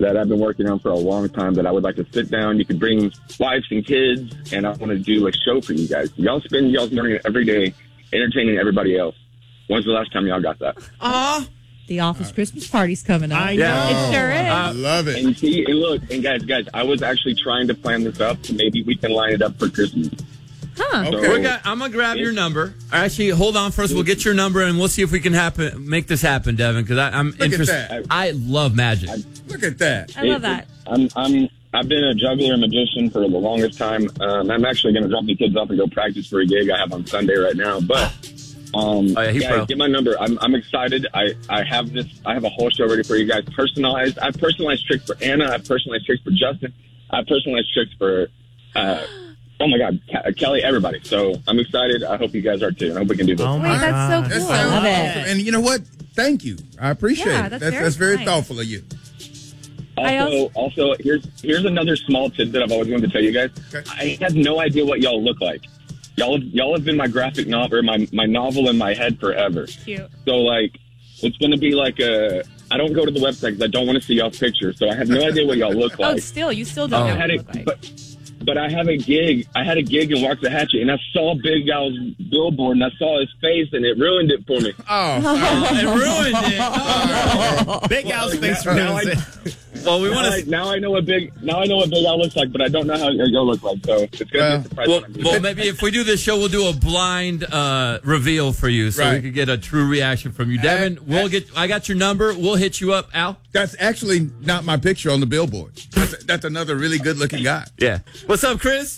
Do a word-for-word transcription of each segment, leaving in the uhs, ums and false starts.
that I've been working on for a long time that I would like to sit down. You could bring wives and kids, and I want to do a show for you guys. Y'all spend y'all's morning every day entertaining everybody else. When's the last time y'all got that? Aw. The office Christmas party's coming up. I know. It sure is. I love it. And see, and look, and guys, guys, I was actually trying to plan this up, so maybe we can line it up for Christmas. Huh. Okay. So, We're gonna, I'm going to grab your number. Actually, hold on first. We'll get your number, and we'll see if we can happen make this happen, Devin, because I'm Look at interested. that. I love magic. Look at that. I love that. I'm, I'm, I've been a juggler and magician for the longest time. Um, I'm actually going to drop the kids off and go practice for a gig I have on Sunday right now. But um, Oh, yeah, he guys, pro. get my number. I'm, I'm excited. I, I have this. I have a whole show ready for you guys. Personalized. I have personalized tricks for Anna. I have personalized tricks for Justin. I have personalized tricks for. Uh, Oh, my God. Ke- Kelly, everybody. So I'm excited. I hope you guys are, too. I hope we can do this. Oh, my Wait, that's so God. That cool. sounds I love awesome. it. And you know what? Thank you. I appreciate Yeah, it. that's That's, very that's very nice. thoughtful of you. I Also, also- also, here's here's another small tidbit I've always wanted to tell you guys. Okay. I have no idea what y'all look like. Y'all, y'all have been my graphic novel, or my, my novel in my head forever. Cute. So, like, it's going to be like a... I don't go to the website because I don't want to see y'all's pictures, so I have no idea what y'all look Oh, like. still, you still don't Oh. know I what had you it, look like. but, but I have a gig. I had a gig in Waxahachie, and I saw Big Al's billboard, and I saw his face, and it ruined it for me. Oh, Oh, it ruined it. Oh, Big Al's face Now ruins I- it. well, we Now want I, to. now I know what big now I know what Big Al looks like, but I don't know how y'all look like. So it's gonna Well, be a surprise. Well, when I do well, that. maybe if we do this show, we'll do a blind uh, reveal for you, so we Right. can get a true reaction from you, Devin. We'll get. I got your number. We'll hit you up, Al. that's actually not my picture on the billboard. That's, that's another really good-looking guy. Yeah. What's up, Chris?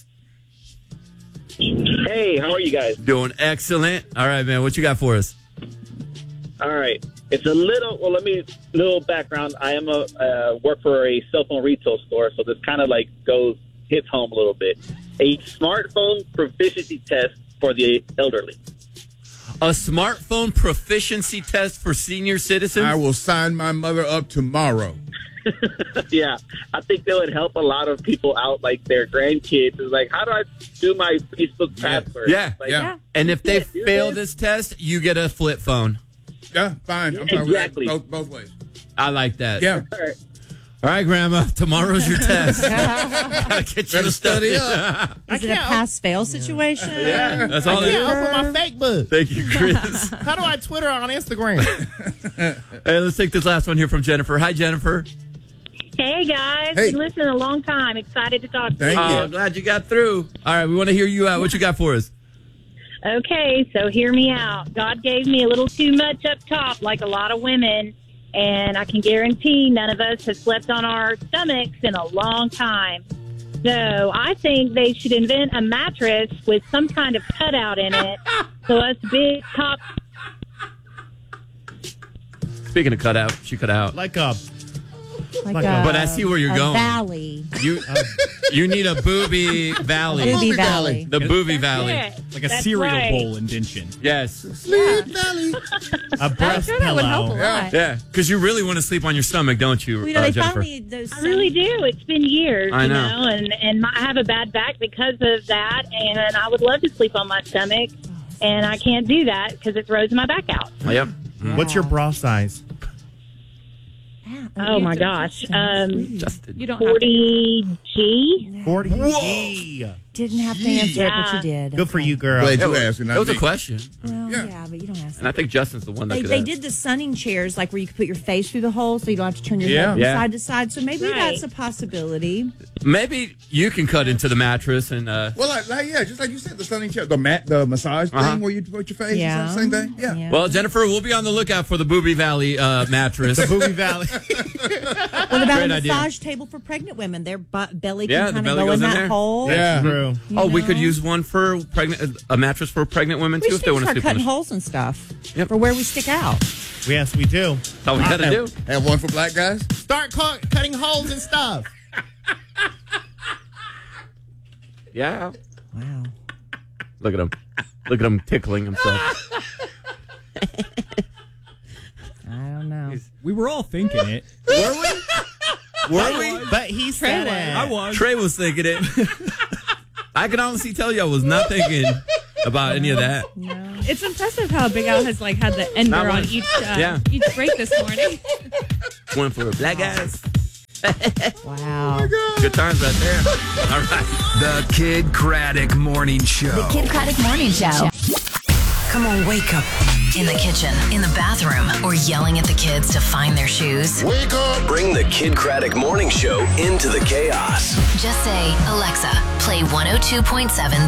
Hey, how are you guys? Doing excellent. All right, man. What you got for us? All right. It's a little, well, let me, little background. I am a, uh, work for a cell phone retail store, so this kind of like goes, hits home a little bit. A smartphone proficiency test for the elderly. A smartphone proficiency test for senior citizens? I will sign my mother up tomorrow. Yeah, I think that would help a lot of people out, like their grandkids. It's like, how do I do my Facebook password? Yeah. Like, Yeah. And if they Yeah, do fail this. this test, you get a flip phone. Yeah, fine. I'm fine with that. Exactly. Both, both ways. I like that. Yeah. All right. All right, Grandma. Tomorrow's your test. Gotta get you Better to study study up. Is it a pass-fail situation? Yeah, that's all I it can't is. open my fake book. Thank you, Chris. How do I Twitter on Instagram? Hey, let's take this last one here from Jennifer. Hi, Jennifer. Hey, guys. Hey. Been listening a long time. Excited to talk to Thank you. Oh, you. I'm glad you got through. All right, we want to hear you out. What you got for us? Okay, so hear me out. God gave me a little too much up top, like a lot of women, and I can guarantee none of us have slept on our stomachs in a long time. So I think they should invent a mattress with some kind of cutout in it, so us big top... Speaking of cutout, she cut out. Like a Like Like a, a- But I see where you're a going. valley. You you need a booby valley. Booby Valley. valley. The booby valley. Yeah, like a that's cereal right. bowl indention. Yes. Sleep Valley. A I'm breast sure that would help a pillow. lot. Yeah, because you really want to sleep on your stomach, don't you, Well, you know, uh, they Jennifer? finally those. I really do. It's been years, I you know. know, and, and my, I have a bad back because of that, and I would love to sleep on my stomach, and I can't do that because it throws my back out. Yep. What's your bra size? Oh, my gosh. Um, Justin. You don't have to, forty G? forty G. didn't have to answer it, but you did. Good for you, girl. Glad It you was, asked. it was a question. Well, Yeah. yeah. but you don't ask. And I think Justin's the one that They, could they ask. did the sunning chairs, like where you could put your face through the hole, so you don't have to turn your Yeah. head from Yeah. side to side. So maybe Right. that's a possibility. Maybe you can cut into the mattress and uh, Well, like, like, yeah, just like you said, the sunning chair, the mat, the massage Uh-huh. thing where you put your face. Yeah. Yeah. Same thing. Yeah. well, Jennifer, we'll be on the lookout for the Booby Valley uh, mattress. The Booby Valley. What about Great a idea. massage table for pregnant women? Their bu- belly Yeah, can the kind of belly go goes in in that there. hole. Yeah. True. you Oh, we could know? use one for pregnant, a mattress for pregnant women We too, should if they want to start sleep on cutting it. holes and stuff Yep. for where we stick out. Yes, we do. That's all we got to do. Have one for black guys. Start cu- cutting holes and stuff. Yeah. Wow. Look at him. Look at him tickling himself. I don't know. We were all thinking it. Were we? Were we? But he said it. I was. Trey was thinking it. I can honestly tell you I was not thinking about any of that. It's impressive how Big Al has like had the ender Not on one. each uh, Yeah. each break this morning. One for black guys. Wow. Good times right there. All right. The Kid Craddock Morning Show. The Kid Craddock Morning Show. Come on, wake up. In the kitchen, in the bathroom, or yelling at the kids to find their shoes. Wake up! Bring the Kid Craddock Morning Show into the chaos. Just say, Alexa, play one oh two point seven